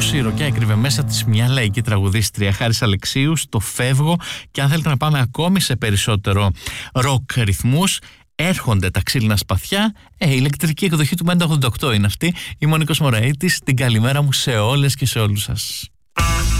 απόσυρο και έκρυβε μέσα της μια λαϊκή τραγουδίστρια, Χάρης Αλεξίου, στο Φεύγω. Και αν θέλετε να πάμε ακόμη σε περισσότερο ροκ ρυθμούς, έρχονται τα ξύλινα σπαθιά. Η ηλεκτρική εκδοχή του Μέντα 88 είναι αυτή. Είμαι ο Νίκος Μωραΐτης. Την καλημέρα μου σε όλες και σε όλους σας.